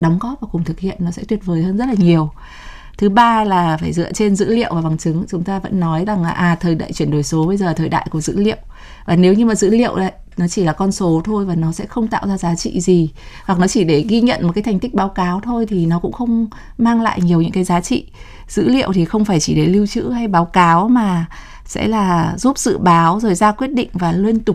đóng góp và cùng thực hiện nó sẽ tuyệt vời hơn rất là nhiều. Thứ ba là phải dựa trên dữ liệu và bằng chứng. Chúng ta vẫn nói rằng là thời đại chuyển đổi số bây giờ là thời đại của dữ liệu. Và nếu như mà dữ liệu đấy nó chỉ là con số thôi và nó sẽ không tạo ra giá trị gì, hoặc nó chỉ để ghi nhận một cái thành tích báo cáo thôi thì nó cũng không mang lại nhiều những cái giá trị. Dữ liệu thì không phải chỉ để lưu trữ hay báo cáo mà sẽ là giúp dự báo rồi ra quyết định và liên tục